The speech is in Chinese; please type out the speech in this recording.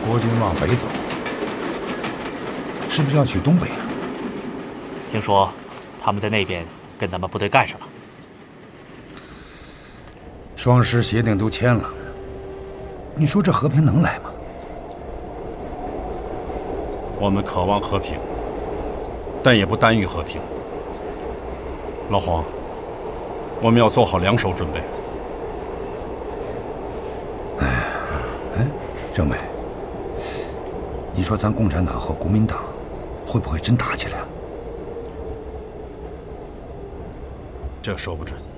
国军往北走，是不是要去东北啊？ 听说他们在那边跟咱们部队干上了。 双师协定都签了，你说这和平能来吗？ 我们渴望和平，但也不耽于和平。老黄，我们要做好两手准备。 哎，政委，你说咱共产党和国民党会不会真打起来啊？ 这说不准。